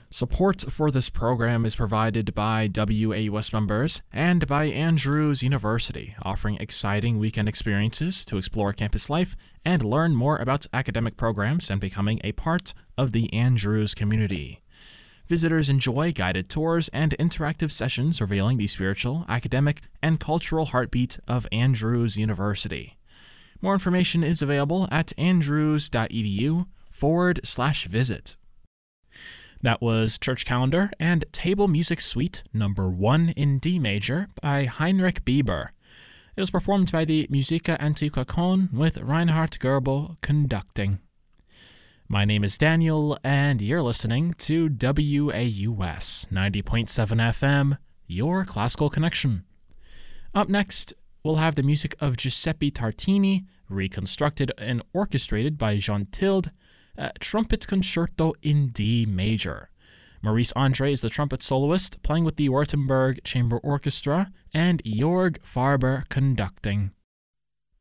Support for this program is provided by WAUS members and by Andrews University, offering exciting weekend experiences to explore campus life and learn more about academic programs and becoming a part of the Andrews community. Visitors enjoy guided tours and interactive sessions revealing the spiritual, academic, and cultural heartbeat of Andrews University. More information is available at andrews.edu/visit. That was Church Calendar and Table Music Suite No. 1 in D major by Heinrich Bieber. It was performed by the Musica Antica Köln with Reinhard Goebel conducting. My name is Daniel, and you're listening to WAUS 90.7 FM, your classical connection. Up next, we'll have the music of Giuseppe Tartini, reconstructed and orchestrated by Jean Tilde, Trumpet Concerto in D major. Maurice Andre is the trumpet soloist, playing with the Württemberg Chamber Orchestra, and Jörg Farber conducting.